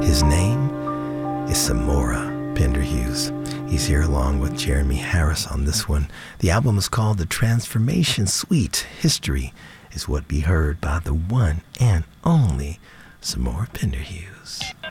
His name is Samora Pender Hughes. He's here along with Jeremy Harris on this one. The album is called The Transformation Suite. History is what we heard by the one and only Samora Pender Hughes.